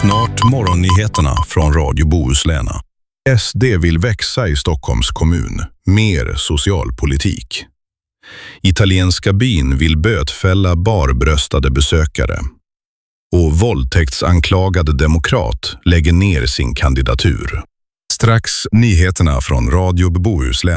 Snart morgonnyheterna från Radio Bohuslän. SD vill växa i Stockholms kommun. Mer socialpolitik. Italienska byn vill bötfälla barbröstade besökare. Och våldtäktsanklagad demokrat lägger ner sin kandidatur. Strax nyheterna från Radio Bohuslän.